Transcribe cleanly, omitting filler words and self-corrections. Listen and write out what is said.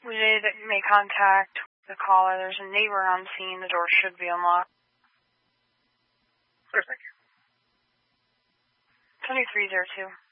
We may contact the caller. There's a neighbor on scene. The door should be unlocked. Sure, thank you. 2302.